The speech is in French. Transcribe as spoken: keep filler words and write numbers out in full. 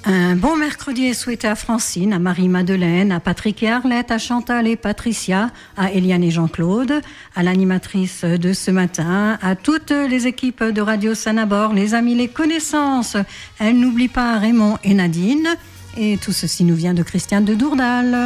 Un bon mercredi est souhaité à Francine, à Marie-Madeleine, à Patrick et Arlette, à Chantal et Patricia, à Eliane et Jean-Claude, à l'animatrice de ce matin, à toutes les équipes de Radio Sanabord, les amis, les connaissances. Elle n'oublie pas Raymond et Nadine. Et tout ceci nous vient de Christiane de Dourdal.